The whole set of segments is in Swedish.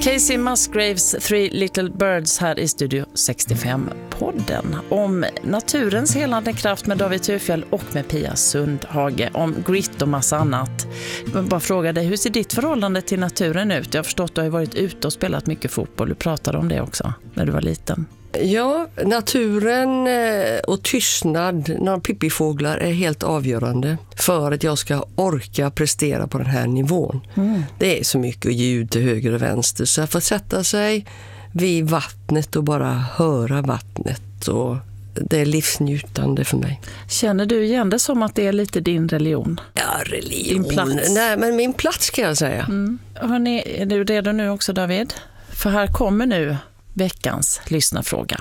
Casey Musgraves Three Little Birds här i Studio 65-podden om naturens helande kraft med David Thurfjell och med Pia Sundhage, om grit och massa annat. Jag vill bara fråga dig, hur ser ditt förhållande till naturen ut? Jag har förstått att du har varit ute och spelat mycket fotboll. Du pratade om det också när du var liten. Ja, naturen och tystnad, några pippifåglar är helt avgörande för att jag ska orka prestera på den här nivån. Det är så mycket ljud till höger och vänster, så jag får sätta sig vid vattnet och bara höra vattnet, och det är livsnjutande för mig. Känner du igen det som att det är lite din religion? Ja, religion. Din plats? Nej, men min plats kan jag säga. Hörrni, är du redo nu också, David? För här kommer nu veckans lyssnarfråga.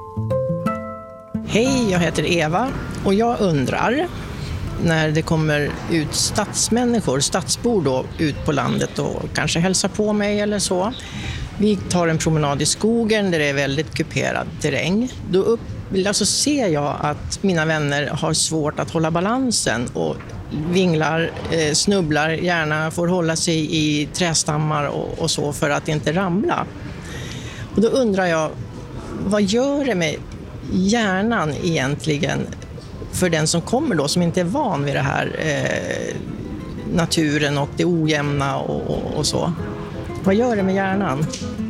Hej, jag heter Eva och jag undrar, när det kommer ut stadsbor då, ut på landet och kanske hälsar på mig eller så. Vi tar en promenad i skogen där det är väldigt kuperad terräng. Då ser jag att mina vänner har svårt att hålla balansen och vinglar, snubblar, gärna får hålla sig i trästammar och så för att inte ramla. Och då undrar jag, vad gör det med hjärnan egentligen för den som kommer då, som inte är van vid det här naturen och det ojämna och så? Vad gör det med hjärnan?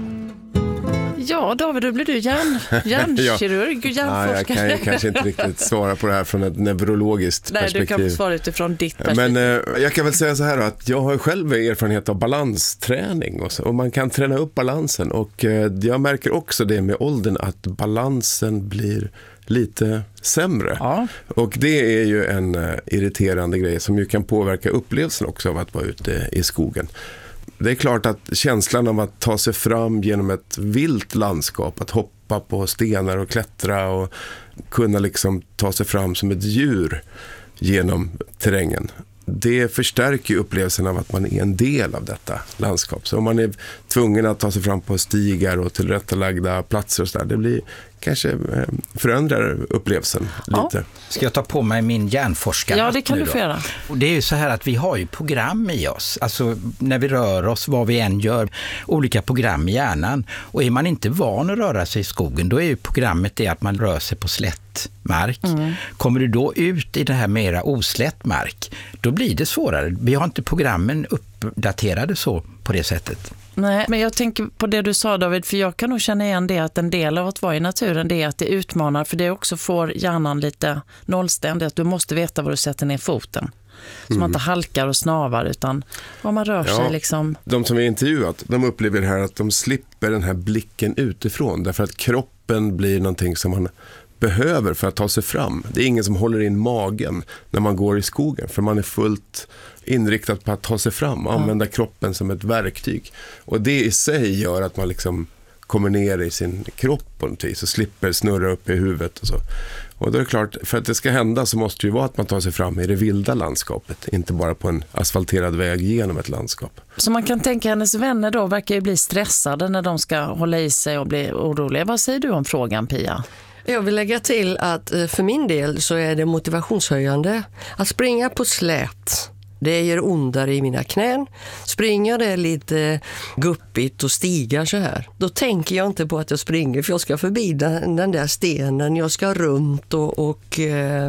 Ja, David, då blir du hjärnkirurg, hjärnforskare. Jag kan kanske inte riktigt svara på det här från ett neurologiskt perspektiv. Nej, du kan svara utifrån ditt perspektiv. Men jag kan väl säga så här att jag har själv erfarenhet av balansträning och man kan träna upp balansen, och jag märker också det med åldern att balansen blir lite sämre. Ja. Och det är ju en irriterande grej som ju kan påverka upplevelsen också av att vara ute i skogen. Det är klart att känslan av att ta sig fram genom ett vilt landskap, att hoppa på stenar och klättra och kunna liksom ta sig fram som ett djur genom terrängen, det förstärker ju upplevelsen av att man är en del av detta landskap. Så om man är tvungen att ta sig fram på stigar och tillrättalagda platser och så där, det blir kanske förändrar upplevelsen lite. Ska jag ta på mig min hjärnforskare? Ja, det kan du få göra. Och det är ju så här att vi har ju program i oss. Alltså när vi rör oss, vad vi än gör, olika program i hjärnan. Och är man inte van att röra sig i skogen, då är ju programmet det att man rör sig på slätt mark. Kommer du då ut i det här mera oslätt mark, då blir det svårare. Vi har inte programmen uppdaterade så på det sättet. Nej, men jag tänker på det du sa, David, för jag kan nog känna igen det att en del av att vara i naturen, det är att det utmanar, för det också får hjärnan lite nollständigt, att du måste veta var du sätter ner foten. Så man inte halkar och snavar, utan vad man rör sig liksom. De som vi intervjuat, de upplever det här att de slipper den här blicken utifrån, därför att kroppen blir någonting som man behöver för att ta sig fram. Det är ingen som håller in magen när man går i skogen, för man är fullt inriktad på att ta sig fram och använda kroppen som ett verktyg. Och det i sig gör att man liksom kommer ner i sin kropp på något vis och slipper snurra upp i huvudet och så. Och då är det klart, för att det ska hända så måste det ju vara att man tar sig fram i det vilda landskapet, inte bara på en asfalterad väg genom ett landskap. Så man kan tänka, hennes vänner då verkar ju bli stressade när de ska hålla i sig och bli oroliga. Vad säger du om frågan, Pia? Jag vill lägga till att för min del så är det motivationshöjande. Att springa på slät, det ger ondare i mina knän. Springer det lite guppigt och stigar så här, då tänker jag inte på att jag springer, för jag ska förbi den där stenen, jag ska runt och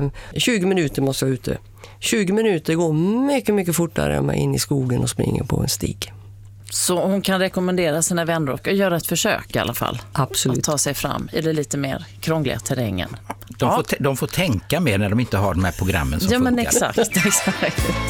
20 minuter måste jag ute. 20 minuter går mycket, mycket fortare än man in i skogen och springer på en stig. Så hon kan rekommendera sina vänner att göra ett försök i alla fall. Absolut. Att ta sig fram i det lite mer krångliga terrängen. De får tänka mer när de inte har de här programmen som funkar. Men exakt.